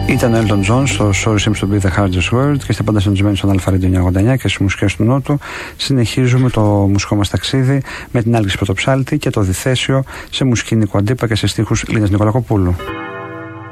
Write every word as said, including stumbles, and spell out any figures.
Ήταν ο Elton John στο Sorry Seems to be the Hardest Word και είστε πάντα συντονισμένοι στον Αλφα Radio εννιακόσια ογδόντα εννιά και στις μουσικές του Νότου. Συνεχίζουμε το μουσικό μας ταξίδι με την Άλκη Πρωτοψάλτη και το Διθέσιο σε μουσική Νίκου Αντίπα και σε στίχους Λίνας Νικολακοπούλου.